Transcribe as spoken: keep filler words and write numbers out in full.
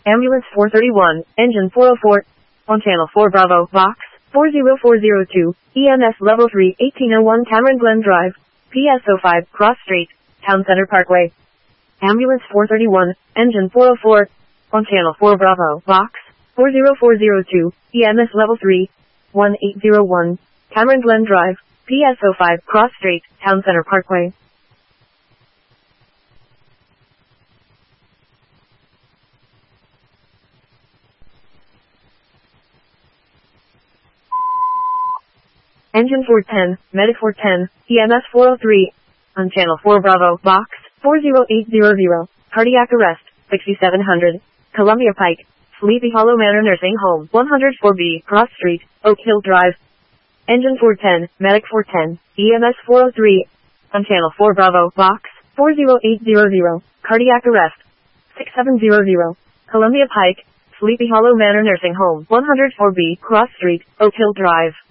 Ambulance four thirty-one, Engine four oh four, on Channel four Bravo, Box four zero four zero two, E M S Level three, eighteen oh one Cameron Glen Drive, P S oh five, Cross Street, Town Center Parkway. Ambulance four thirty-one, Engine four oh four, on Channel four Bravo, Box four zero four zero two, E M S Level three, eighteen oh one, Cameron Glen Drive, P S oh five, Cross Street, Town Center Parkway. Engine four ten, Medic four ten, E M S four oh three, on Channel four Bravo, Box four zero eight zero zero, Cardiac Arrest, sixty-seven hundred, Columbia Pike, Sleepy Hollow Manor Nursing Home, one oh four B, Cross Street, Oak Hill Drive. Engine four ten, Medic four ten, E M S four oh three, on Channel four Bravo, Box four zero eight zero zero, Cardiac Arrest, sixty-seven hundred, Columbia Pike, Sleepy Hollow Manor Nursing Home, one oh four B, Cross Street, Oak Hill Drive.